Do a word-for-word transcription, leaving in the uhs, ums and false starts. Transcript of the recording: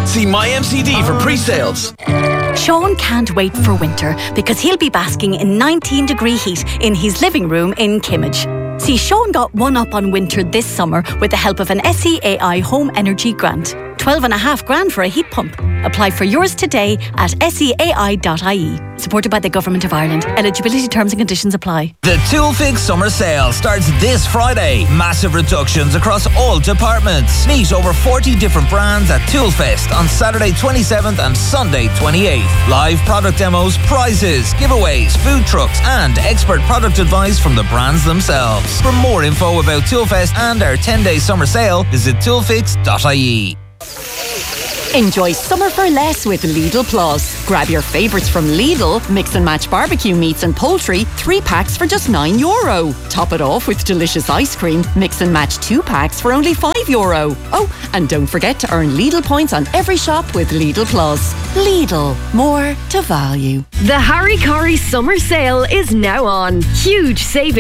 See My M C D for pre-sales. Sean can't wait for winter because he'll be basking in nineteen degree heat in his living room in Kimmage. See, Sean got one up on winter this summer with the help of an S E A I Home Energy Grant. twelve and a half grand for a heat pump. Apply for yours today at S E A I dot I E. Supported by the Government of Ireland. Eligibility terms and conditions apply. The Toolfix Summer Sale starts this Friday. Massive reductions across all departments. Meet over forty different brands at Toolfest on Saturday twenty-seventh and Sunday twenty-eighth. Live product demos, prizes, giveaways, food trucks and expert product advice from the brands themselves. For more info about Toolfest and our ten-day summer sale, visit toolfix dot I E. Enjoy summer for less with Lidl Plus. Grab your favourites from Lidl, mix and match barbecue meats and poultry, three packs for just nine euro. Top it off with delicious ice cream, mix and match two packs for only five euro. Oh, and don't forget to earn Lidl points on every shop with Lidl Plus. Lidl, more to value. The Harry Corey Summer Sale is now on. Huge savings